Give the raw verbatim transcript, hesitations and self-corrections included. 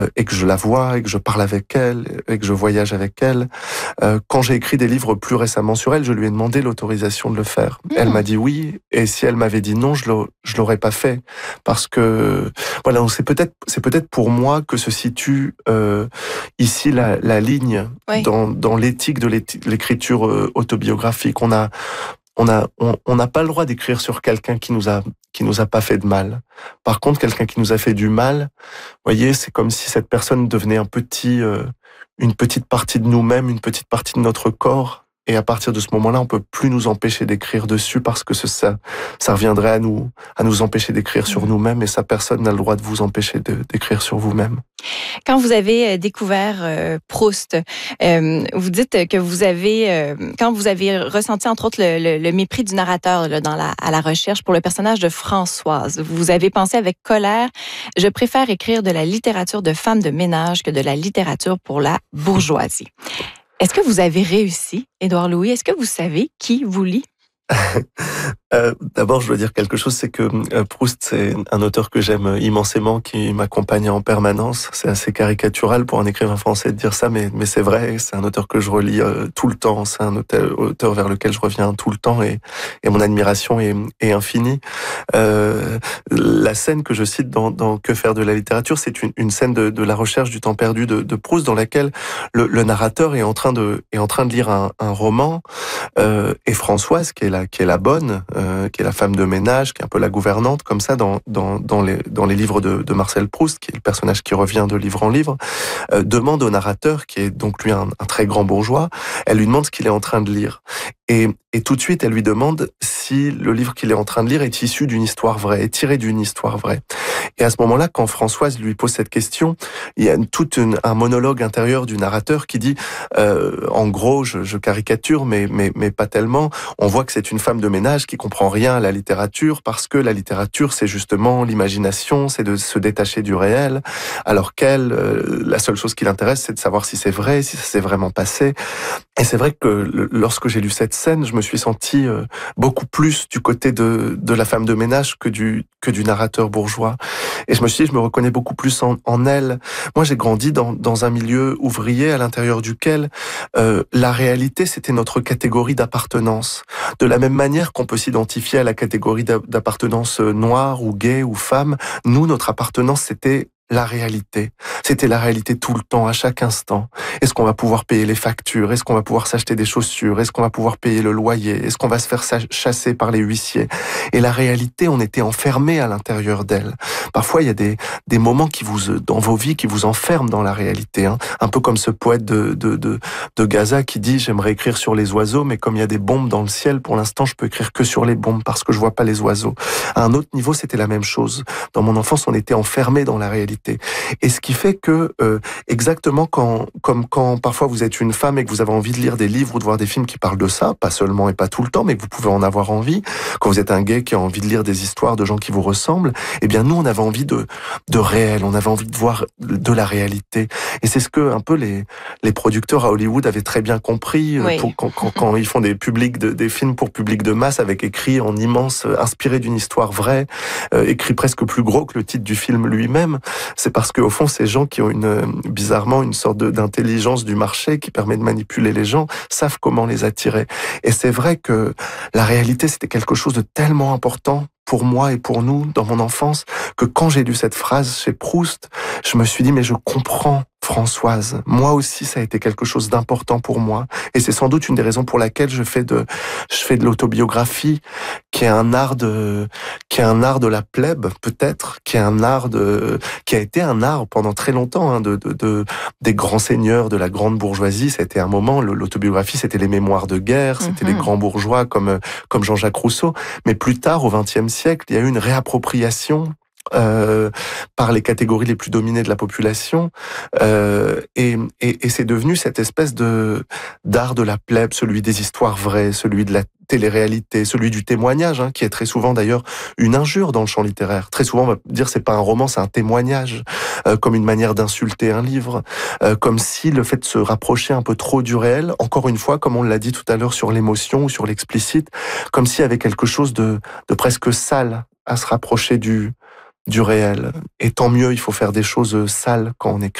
et que je la vois, et que je parle avec elle, et que je voyage avec elle. Euh, quand j'ai écrit des livres plus récemment sur elle, je lui ai demandé l'autorisation de le faire. Mmh. Elle m'a dit oui, et si elle m'avait dit non, je ne l'aurais pas fait. Parce que, voilà, c'est peut-être c'est peut-être pour moi que se situe euh, ici la, la ligne oui. dans, dans l'éthique de l'écriture euh, autobiographique. On a On a, on, on n'a pas le droit d'écrire sur quelqu'un qui nous a, qui nous a pas fait de mal. Par contre, quelqu'un qui nous a fait du mal, voyez, c'est comme si cette personne devenait un petit, euh, une petite partie de nous-mêmes, une petite partie de notre corps. Et à partir de ce moment-là, on peut plus nous empêcher d'écrire dessus parce que ça, ça reviendrait à nous, à nous empêcher d'écrire sur nous-mêmes, et ça, personne n'a le droit de vous empêcher de, d'écrire sur vous-même. Quand vous avez découvert euh, Proust, euh, vous dites que vous avez, euh, quand vous avez ressenti entre autres le, le, le mépris du narrateur là, dans la, à la recherche pour le personnage de Françoise, vous avez pensé avec colère: je préfère écrire de la littérature de femme de ménage que de la littérature pour la bourgeoisie. Est-ce que vous avez réussi, Édouard Louis? Est-ce que vous savez qui vous lit? Euh, d'abord, je dois dire quelque chose, c'est que euh, Proust, c'est un auteur que j'aime immensément, qui m'accompagne en permanence. C'est assez caricatural pour un écrivain français de dire ça, mais, mais c'est vrai. C'est un auteur que je relis euh, tout le temps. C'est un auteur, auteur vers lequel je reviens tout le temps, et, et mon admiration est, est infinie. Euh, la scène que je cite dans, dans Que faire de la littérature, c'est une, une scène de, de la recherche du temps perdu de, de Proust, dans laquelle le, le narrateur est en train de, est en train de lire un, un roman, euh, et Françoise, qui est la, qui est la bonne, euh, qui est la femme de ménage, qui est un peu la gouvernante, comme ça, dans, dans, dans, les, dans les livres de, de Marcel Proust, qui est le personnage qui revient de livre en livre, euh, demande au narrateur, qui est donc lui un, un très grand bourgeois, elle lui demande ce qu'il est en train de lire. Et, et tout de suite, elle lui demande si le livre qu'il est en train de lire est issu d'une histoire vraie, est tiré d'une histoire vraie. Et à ce moment-là, quand Françoise lui pose cette question, il y a tout une, un monologue intérieur du narrateur qui dit, euh, en gros, je, je caricature, mais, mais, mais pas tellement, on voit que c'est une femme de ménage qui comprend rien à la littérature, parce que la littérature, c'est justement l'imagination, c'est de se détacher du réel, alors qu'elle, euh, la seule chose qui l'intéresse, c'est de savoir si c'est vrai, si ça s'est vraiment passé. Et c'est vrai que le, lorsque j'ai lu cette scène, je me suis senti euh, beaucoup plus du côté de, de la femme de ménage que du, que du narrateur bourgeois. Et je me suis dit, je me reconnais beaucoup plus en, en elle. Moi, j'ai grandi dans, dans un milieu ouvrier à l'intérieur duquel euh, la réalité, c'était notre catégorie d'appartenance. De la même manière qu'on peut s'identifier à la catégorie d'appartenance noire ou gay ou femme, nous, notre appartenance, c'était la réalité. C'était la réalité tout le temps, à chaque instant. Est-ce qu'on va pouvoir payer les factures? Est-ce qu'on va pouvoir s'acheter des chaussures? Est-ce qu'on va pouvoir payer le loyer? Est-ce qu'on va se faire chasser par les huissiers? Et la réalité, on était enfermés à l'intérieur d'elle. Parfois, il y a des, des moments qui vous, dans vos vies, qui vous enferment dans la réalité. Hein. Un peu comme ce poète de, de, de, de Gaza qui dit « J'aimerais écrire sur les oiseaux, mais comme il y a des bombes dans le ciel, pour l'instant, je peux écrire que sur les bombes parce que je vois pas les oiseaux. » À un autre niveau, c'était la même chose. Dans mon enfance, on était enfermés dans la réalité. Et ce qui fait que, euh, exactement quand, comme quand parfois vous êtes une femme et que vous avez envie de lire des livres ou de voir des films qui parlent de ça, pas seulement et pas tout le temps, mais que vous pouvez en avoir envie, quand vous êtes un gay qui a envie de lire des histoires de gens qui vous ressemblent, eh bien nous, on avait envie de, de réel, on avait envie de voir de la réalité. Et c'est ce que un peu les, les producteurs à Hollywood avaient très bien compris, oui. pour, quand, quand, quand ils font des, publics de, des films pour public de masse, avec écrit en immense, inspiré d'une histoire vraie, euh, écrit presque plus gros que le titre du film lui-même. C'est parce qu'au fond, ces gens qui ont une, bizarrement une sorte d'intelligence du marché qui permet de manipuler les gens, savent comment les attirer. Et c'est vrai que la réalité, c'était quelque chose de tellement important pour moi et pour nous, dans mon enfance, que quand j'ai lu cette phrase chez Proust, je me suis dit, mais je comprends Françoise. Moi aussi, ça a été quelque chose d'important pour moi. Et c'est sans doute une des raisons pour laquelle je fais de, je fais de l'autobiographie, qui est un art de, qui est un art de la plèbe, peut-être, qui est un art de, qui a été un art pendant très longtemps, hein, de, de, de, des grands seigneurs de la grande bourgeoisie. C'était un moment, l'autobiographie, c'était les mémoires de guerre, c'était mm-hmm. les grands bourgeois comme, comme Jean-Jacques Rousseau. Mais plus tard, au vingtième siècle, il y a eu une réappropriation Euh, par les catégories les plus dominées de la population, euh, et, et, et c'est devenu cette espèce de d'art de la plèbe, celui des histoires vraies, celui de la télé-réalité, celui du témoignage, hein, qui est très souvent d'ailleurs une injure dans le champ littéraire. Très souvent, on va dire c'est pas un roman, c'est un témoignage, euh, comme une manière d'insulter un livre, euh, comme si le fait de se rapprocher un peu trop du réel, encore une fois, comme on l'a dit tout à l'heure sur l'émotion ou sur l'explicite, comme s'il y avait quelque chose de, de presque sale à se rapprocher du du réel. Et tant mieux, il faut faire des choses sales quand on écrit.